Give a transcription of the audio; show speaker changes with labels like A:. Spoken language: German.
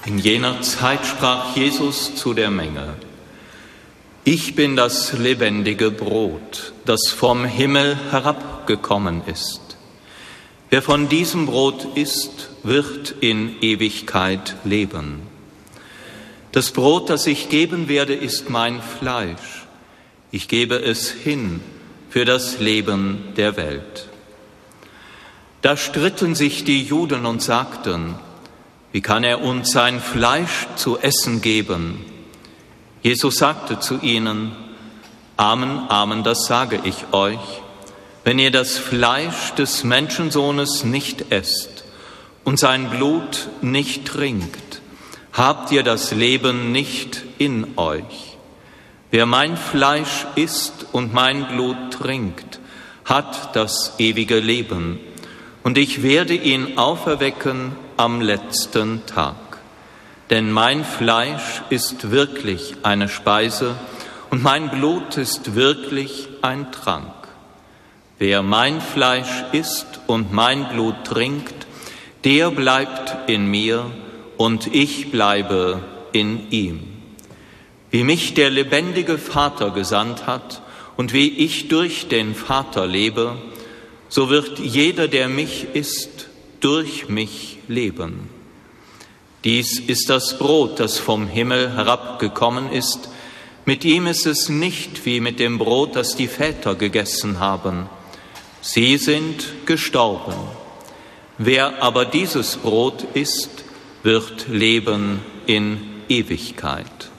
A: In jener Zeit sprach Jesus zu der Menge: Ich bin das lebendige Brot, das vom Himmel herabgekommen ist. Wer von diesem Brot isst, wird in Ewigkeit leben. Das Brot, das ich geben werde, ist mein Fleisch. Ich gebe es hin für das Leben der Welt. Da stritten sich die Juden und sagten: Wie kann er uns sein Fleisch zu essen geben? Jesus sagte zu ihnen: Amen, Amen, das sage ich euch. Wenn ihr das Fleisch des Menschensohnes nicht esst und sein Blut nicht trinkt, habt ihr das Leben nicht in euch. Wer mein Fleisch isst und mein Blut trinkt, hat das ewige Leben, und ich werde ihn auferwecken am letzten Tag. Denn mein Fleisch ist wirklich eine Speise und mein Blut ist wirklich ein Trank. Wer mein Fleisch isst und mein Blut trinkt, der bleibt in mir und ich bleibe in ihm. Wie mich der lebendige Vater gesandt hat und wie ich durch den Vater lebe, so wird jeder, der mich isst, durch mich leben. Dies ist das Brot, das vom Himmel herabgekommen ist. Mit ihm ist es nicht wie mit dem Brot, das die Väter gegessen haben. Sie sind gestorben. Wer aber dieses Brot isst, wird leben in Ewigkeit.